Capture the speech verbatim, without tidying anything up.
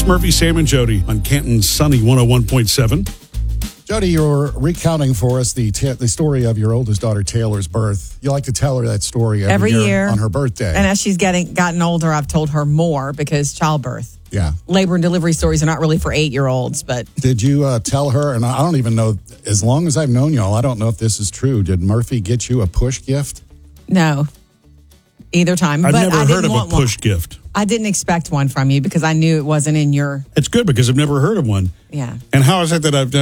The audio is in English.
Murphy, Sam, and Jody on Canton's Sunny one oh one point seven. Jody, you're recounting for us the ta- the story of your oldest daughter, Taylor's birth. You like to tell her that story every, Every year, year. on her birthday. And as she's getting gotten older, I've told her more because childbirth. Yeah. Labor and delivery stories are not really for eight-year-olds, but... Did you uh, tell her, and I don't even know, as long as I've known y'all, I don't know if this is true. Did Murphy get you a push gift? No. Either time. I've but never I heard didn't of a want push one. gift. I didn't expect one from you because I knew it wasn't in your... It's good because I've never heard of one. Yeah. And how is it that I've